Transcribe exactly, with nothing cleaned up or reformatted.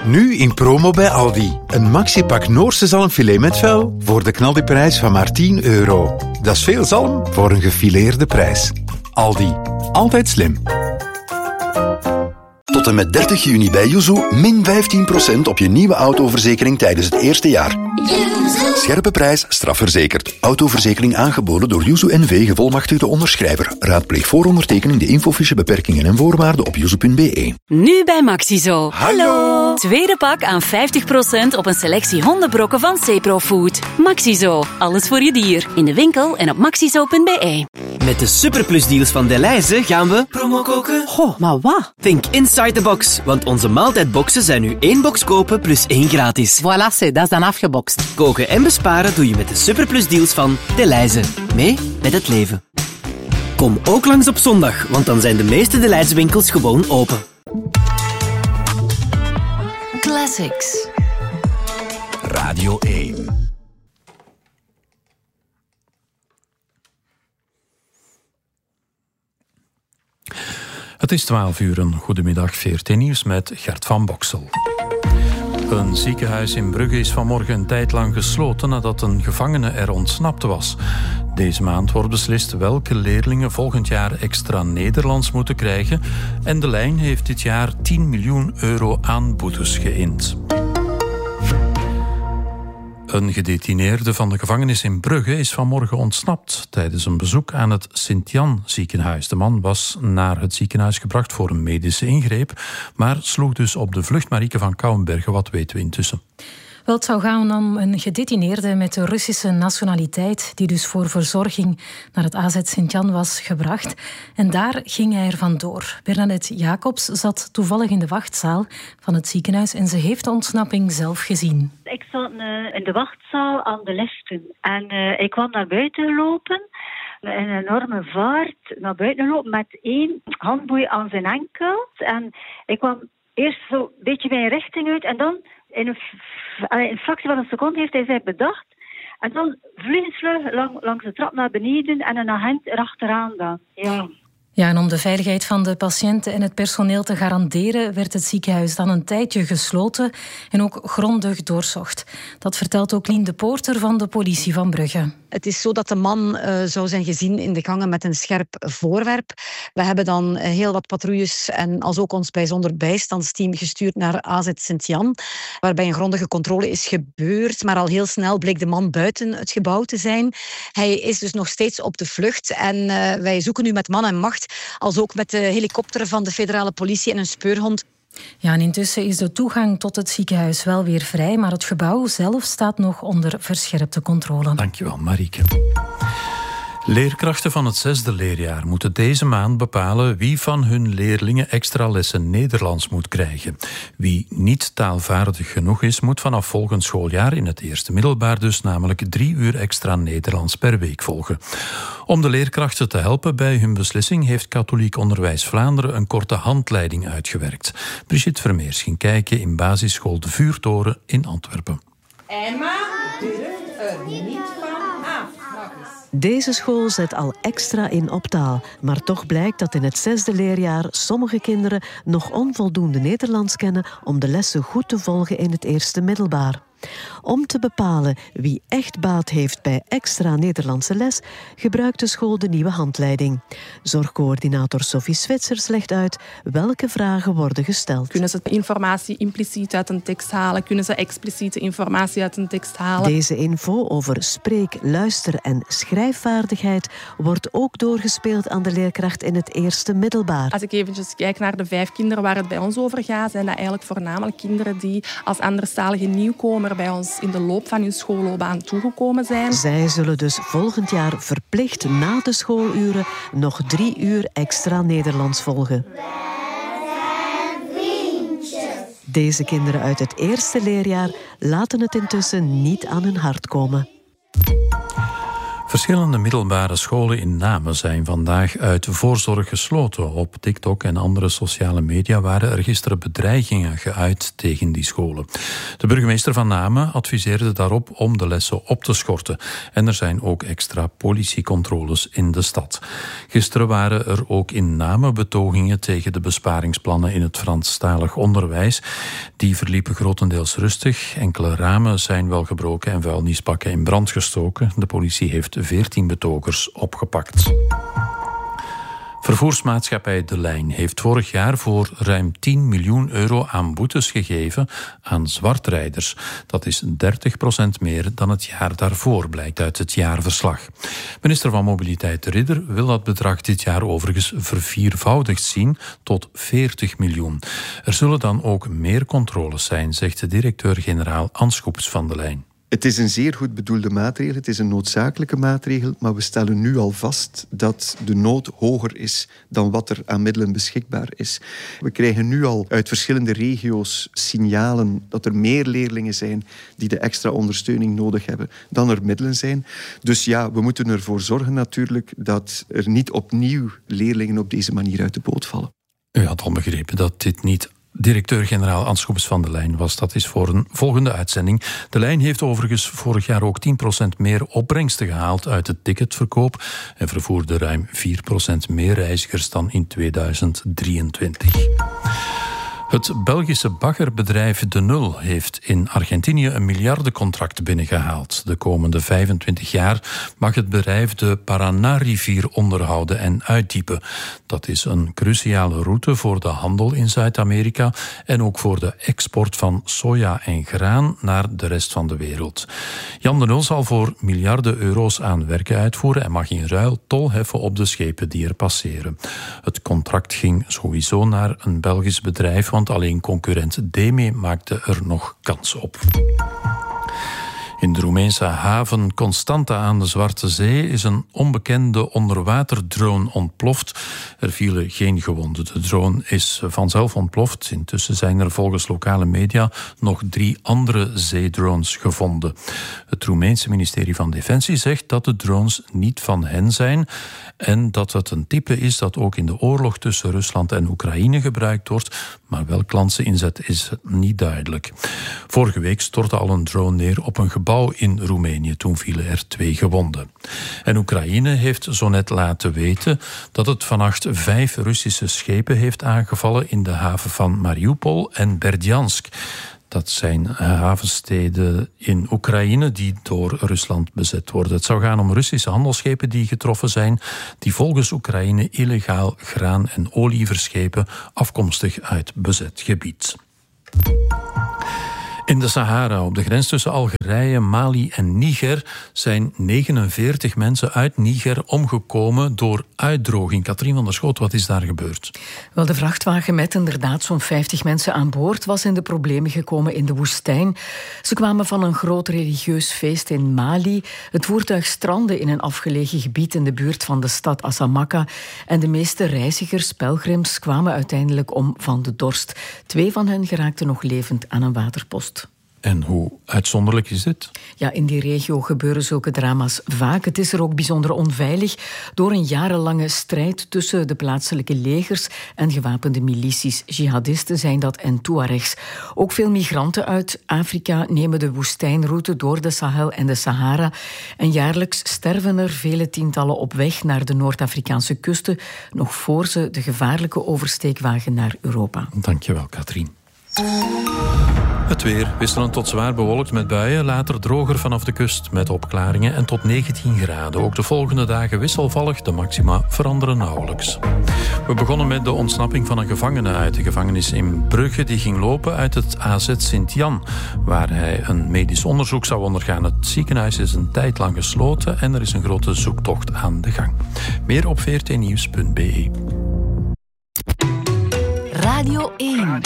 Nu in promo bij Aldi. Een maxipak Noorse zalmfilet met vel voor de knaldiprijs van maar tien euro. Dat is veel zalm voor een gefileerde prijs. Aldi. Altijd slim. Tot en met dertig juni bij Yuzu min vijftien procent op je nieuwe autoverzekering tijdens het eerste jaar. Scherpe prijs, strafverzekerd. Autoverzekering aangeboden door Yuzu N V, gevolmachtigde onderschrijver. Raadpleeg voor ondertekening de infofiche, beperkingen en voorwaarden op yuzu punt b e. Nu bij Maxizo. Hallo! Tweede pak aan vijftig procent op een selectie hondenbrokken van Cepro Food. Maxizo. Alles voor je dier. In de winkel en op maxizo punt b e. Met de superplusdeals van Delhaize gaan we promo koken. Goh, maar wat? Think inside the box, want onze maaltijdboxen zijn nu één box kopen plus één gratis. Voilà, c'est, dat is dan afgebokst. Koken en besparen doe je met de superplusdeals van Delhaize. Mee met het leven. Kom ook langs op zondag, want dan zijn de meeste Delhaize winkels gewoon open. Classics. Radio één. Het is twaalf uur, een goedemiddag, V R T Nieuws met Gert van Boksel. Een ziekenhuis in Brugge is vanmorgen een tijd lang gesloten nadat een gevangene er ontsnapt was. Deze maand wordt beslist welke leerlingen volgend jaar extra Nederlands moeten krijgen en de lijn heeft dit jaar tien miljoen euro aan boetes geïnd. Een gedetineerde van de gevangenis in Brugge is vanmorgen ontsnapt tijdens een bezoek aan het Sint-Jan ziekenhuis. De man was naar het ziekenhuis gebracht voor een medische ingreep, maar sloeg dus op de vlucht. Marieke van Kouwenbergen, wat weten we intussen? Wel, het zou gaan om een gedetineerde met de Russische nationaliteit, die dus voor verzorging naar het A Z Sint-Jan was gebracht. En daar ging hij er vandoor. Bernadette Jacobs zat toevallig in de wachtzaal van het ziekenhuis en ze heeft de ontsnapping zelf gezien. Ik zat uh, in de wachtzaal aan de liften en uh, ik kwam naar buiten lopen. In een enorme vaart naar buiten lopen met één handboei aan zijn enkel. En ik kwam eerst zo een beetje mijn richting uit en dan in een, f- in een fractie van een seconde heeft hij zich bedacht. En dan vliegensvlug lang, langs de trap naar beneden en een agent erachteraan dan. Ja. Ja, en om de veiligheid van de patiënten en het personeel te garanderen, werd het ziekenhuis dan een tijdje gesloten en ook grondig doorzocht. Dat vertelt ook Lien de Poorter van de politie van Brugge. Het is zo dat de man uh, zou zijn gezien in de gangen met een scherp voorwerp. We hebben dan uh, heel wat patrouilles en als ook ons bijzonder bijstandsteam gestuurd naar A Z Sint-Jan, waarbij een grondige controle is gebeurd, maar al heel snel bleek de man buiten het gebouw te zijn. Hij is dus nog steeds op de vlucht en uh, wij zoeken nu met man en macht, als ook met de helikopter van de federale politie en een speurhond. Ja, en intussen is de toegang tot het ziekenhuis wel weer vrij, maar het gebouw zelf staat nog onder verscherpte controle. Dankjewel, Marieke. Leerkrachten van het zesde leerjaar moeten deze maand bepalen wie van hun leerlingen extra lessen Nederlands moet krijgen. Wie niet taalvaardig genoeg is, moet vanaf volgend schooljaar in het eerste middelbaar dus namelijk drie uur extra Nederlands per week volgen. Om de leerkrachten te helpen bij hun beslissing heeft Katholiek Onderwijs Vlaanderen een korte handleiding uitgewerkt. Brigitte Vermeers ging kijken in basisschool De Vuurtoren in Antwerpen. Emma durft er niet van af. Deze school zet al extra in op taal, maar toch blijkt dat in het zesde leerjaar sommige kinderen nog onvoldoende Nederlands kennen om de lessen goed te volgen in het eerste middelbaar. Om te bepalen wie echt baat heeft bij extra Nederlandse les, gebruikt de school de nieuwe handleiding. Zorgcoördinator Sophie Zwitsers legt uit welke vragen worden gesteld. Kunnen ze informatie impliciet uit een tekst halen? Kunnen ze expliciete informatie uit een tekst halen? Deze info over spreek-, luister- en schrijfvaardigheid wordt ook doorgespeeld aan de leerkracht in het eerste middelbaar. Als ik eventjes kijk naar de vijf kinderen waar het bij ons over gaat, zijn dat eigenlijk voornamelijk kinderen die als anderstalige nieuwkomer bij ons in de loop van hun schoolloopbaan toegekomen zijn. Zij zullen dus volgend jaar verplicht na de schooluren nog drie uur extra Nederlands volgen. Deze kinderen uit het eerste leerjaar laten het intussen niet aan hun hart komen. Verschillende middelbare scholen in Namen zijn vandaag uit voorzorg gesloten. Op TikTok en andere sociale media waren er gisteren bedreigingen geuit tegen die scholen. De burgemeester van Namen adviseerde daarop om de lessen op te schorten. En er zijn ook extra politiecontroles in de stad. Gisteren waren er ook in Namen betogingen tegen de besparingsplannen in het Franstalig onderwijs. Die verliepen grotendeels rustig. Enkele ramen zijn wel gebroken en vuilnisbakken in brand gestoken. De politie heeft veertien betogers opgepakt. Vervoersmaatschappij De Lijn heeft vorig jaar voor ruim tien miljoen euro aan boetes gegeven aan zwartrijders. Dat is dertig procent meer dan het jaar daarvoor, blijkt uit het jaarverslag. Minister van Mobiliteit De Ridder wil dat bedrag dit jaar overigens verviervoudigd zien tot veertig miljoen. Er zullen dan ook meer controles zijn, zegt de directeur-generaal Anschoeps van De Lijn. Het is een zeer goed bedoelde maatregel, het is een noodzakelijke maatregel, maar we stellen nu al vast dat de nood hoger is dan wat er aan middelen beschikbaar is. We krijgen nu al uit verschillende regio's signalen dat er meer leerlingen zijn die de extra ondersteuning nodig hebben dan er middelen zijn. Dus ja, we moeten ervoor zorgen natuurlijk dat er niet opnieuw leerlingen op deze manier uit de boot vallen. U had al begrepen dat dit niet directeur-generaal Anschoeps van De Lijn was. Dat is voor een volgende uitzending. De Lijn heeft overigens vorig jaar ook tien procent meer opbrengsten gehaald uit de ticketverkoop en vervoerde ruim vier procent meer reizigers dan in tweeduizend drieëntwintig. Het Belgische baggerbedrijf De Nul heeft in Argentinië een miljardencontract binnengehaald. De komende vijfentwintig jaar mag het bedrijf de Paraná-rivier onderhouden en uitdiepen. Dat is een cruciale route voor de handel in Zuid-Amerika en ook voor de export van soja en graan naar de rest van de wereld. Jan De Nul zal voor miljarden euro's aan werken uitvoeren en mag in ruil tol heffen op de schepen die er passeren. Het contract ging sowieso naar een Belgisch bedrijf, want alleen concurrent DEME maakte er nog kans op. In de Roemeense haven Constanta aan de Zwarte Zee is een onbekende onderwaterdrone ontploft. Er vielen geen gewonden. De drone is vanzelf ontploft. Intussen zijn er volgens lokale media nog drie andere zeedrones gevonden. Het Roemeense ministerie van Defensie zegt dat de drones niet van hen zijn en dat het een type is dat ook in de oorlog tussen Rusland en Oekraïne gebruikt wordt, maar welk land ze inzet is niet duidelijk. Vorige week stortte al een drone neer op een gebouw in Roemenië. Toen vielen er twee gewonden. En Oekraïne heeft zo net laten weten dat het vannacht vijf Russische schepen heeft aangevallen in de haven van Mariupol en Berdjansk. Dat zijn havensteden in Oekraïne die door Rusland bezet worden. Het zou gaan om Russische handelsschepen die getroffen zijn, die volgens Oekraïne illegaal graan en olie verschepen, afkomstig uit bezet gebied. In de Sahara, op de grens tussen Algerije, Mali en Niger, zijn negenenveertig mensen uit Niger omgekomen door uitdroging. Katrien van der Schoot, wat is daar gebeurd? Wel, de vrachtwagen met inderdaad zo'n vijftig mensen aan boord was in de problemen gekomen in de woestijn. Ze kwamen van een groot religieus feest in Mali. Het voertuig strandde in een afgelegen gebied in de buurt van de stad Asamaka. En de meeste reizigers, pelgrims, kwamen uiteindelijk om van de dorst. Twee van hen geraakten nog levend aan een waterpost. En hoe uitzonderlijk is dit? Ja, in die regio gebeuren zulke drama's vaak. Het is er ook bijzonder onveilig door een jarenlange strijd tussen de plaatselijke legers en gewapende milities. Jihadisten zijn dat en Tuaregs. Ook veel migranten uit Afrika nemen de woestijnroute door de Sahel en de Sahara. En jaarlijks sterven er vele tientallen op weg naar de Noord-Afrikaanse kusten, nog voor ze de gevaarlijke oversteek wagen naar Europa. Dankjewel, Katrien. Het weer wisselend tot zwaar bewolkt met buien, later droger vanaf de kust met opklaringen en tot negentien graden. Ook de volgende dagen wisselvallig, de maxima veranderen nauwelijks. We begonnen met de ontsnapping van een gevangene uit de gevangenis in Brugge. Die ging lopen uit het A Z Sint-Jan, waar hij een medisch onderzoek zou ondergaan. Het ziekenhuis is een tijd lang gesloten en er is een grote zoektocht aan de gang. Meer op v r t nieuws punt b e. Radio één.